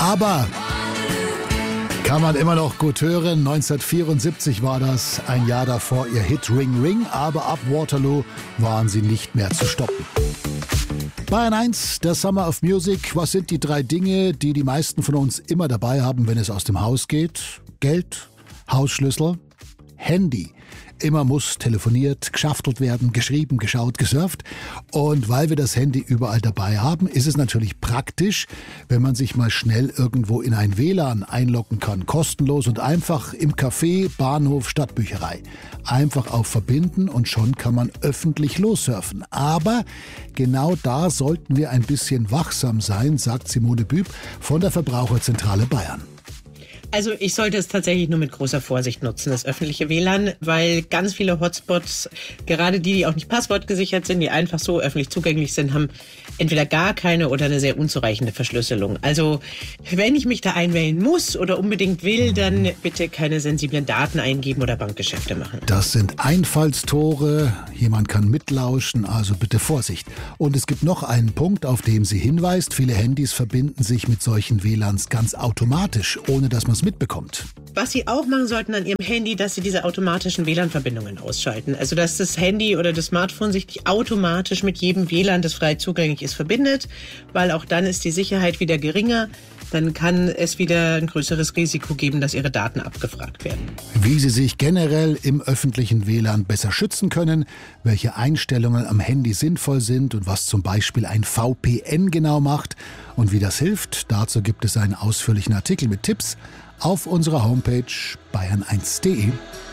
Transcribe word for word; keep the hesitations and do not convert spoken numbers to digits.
Aber kann man immer noch gut hören. neunzehnhundertvierundsiebzig war das, ein Jahr davor ihr Hit Ring Ring, aber ab Waterloo waren sie nicht mehr zu stoppen. Bayern eins, der Summer of Music. Was sind die drei Dinge, die die meisten von uns immer dabei haben, wenn es aus dem Haus geht? Geld, Hausschlüssel, Handy. Immer muss telefoniert, geschaftelt werden, geschrieben, geschaut, gesurft. Und weil wir das Handy überall dabei haben, ist es natürlich praktisch, wenn man sich mal schnell irgendwo in ein W L A N einloggen kann. Kostenlos und einfach im Café, Bahnhof, Stadtbücherei. Einfach auf Verbinden und schon kann man öffentlich lossurfen. Aber genau da sollten wir ein bisschen wachsam sein, sagt Simone Büb von der Verbraucherzentrale Bayern. Also ich sollte es tatsächlich nur mit großer Vorsicht nutzen, das öffentliche W L A N, weil ganz viele Hotspots, gerade die, die auch nicht passwortgesichert sind, die einfach so öffentlich zugänglich sind, haben entweder gar keine oder eine sehr unzureichende Verschlüsselung. Also wenn ich mich da einwählen muss oder unbedingt will, dann bitte keine sensiblen Daten eingeben oder Bankgeschäfte machen. Das sind Einfallstore, jemand kann mitlauschen, also bitte Vorsicht. Und es gibt noch einen Punkt, auf den sie hinweist. Viele Handys verbinden sich mit solchen W L A Ns ganz automatisch, ohne dass man es mitbekommt. Was Sie auch machen sollten an Ihrem Handy, dass Sie diese automatischen W L A N-Verbindungen ausschalten. Also dass das Handy oder das Smartphone sich nicht automatisch mit jedem W L A N, das frei zugänglich ist, verbindet, weil auch dann ist die Sicherheit wieder geringer. Dann kann es wieder ein größeres Risiko geben, dass Ihre Daten abgefragt werden. Wie Sie sich generell im öffentlichen W L A N besser schützen können, welche Einstellungen am Handy sinnvoll sind und was zum Beispiel ein V P N genau macht und wie das hilft, dazu gibt es einen ausführlichen Artikel mit Tipps auf unserer Homepage bayern eins punkt de.